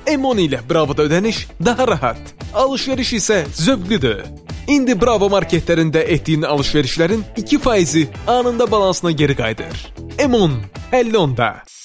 M10 ilə Bravo'da ödəniş daha rahat, alışveriş isə zövqlüdür. İndi Bravo marketlərində etdiyin alışverişlərin 2%-i anında balansına geri qayıdır. M10, 50 onda.